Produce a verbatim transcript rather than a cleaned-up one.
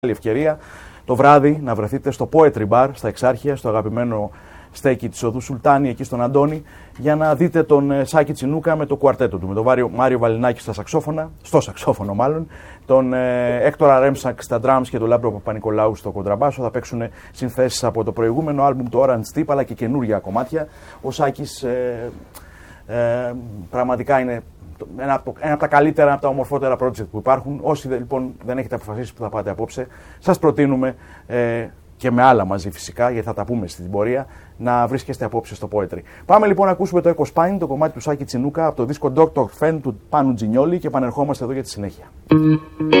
Ευκαιρία το βράδυ να βρεθείτε στο Poetry Bar στα Εξάρχεια, στο αγαπημένο στέκι της οδού Σουλτάνη, εκεί στον Αντώνη, για να δείτε τον Σάκη Τσινούκα με το κουαρτέτο του, με τον Μάριο, Μάριο Βαλινάκη στα σαξόφωνα, στο σαξόφωνο μάλλον, τον ε, Έκτορα Ρέμσακ στα drums και τον Λάμπρο Παπα-Νικολάου στο κοντραμπάσο. Θα παίξουν συνθέσεις από το προηγούμενο άλμπουμ, το Orange Tip, αλλά και καινούργια κομμάτια. Ο Σάκης ε, ε, πραγματικά είναι Ένα από, ένα από τα καλύτερα, ένα από τα ομορφότερα project που υπάρχουν. Όσοι λοιπόν δεν έχετε αποφασίσει που θα πάτε απόψε, σας προτείνουμε ε, και με άλλα μαζί φυσικά, γιατί θα τα πούμε στην πορεία, να βρίσκεστε απόψε στο Poetry. Πάμε λοιπόν να ακούσουμε το Echo Spine, το κομμάτι του Σάκη Τσινούκα, από το δίσκο Doctor Fen του Πάνου Τζινιόλη, και επανερχόμαστε εδώ για τη συνέχεια.